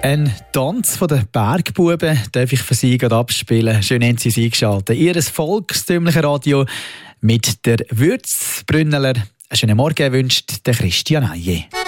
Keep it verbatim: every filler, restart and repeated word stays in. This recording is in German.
Ein Tanz von den Bergbuben darf ich für Sie gerade abspielen. Schön haben Sie sich eingeschaltet. Ihr volkstümliches Radio mit der Würzbrünneler. Einen schönen Morgen wünscht der Christian Aye.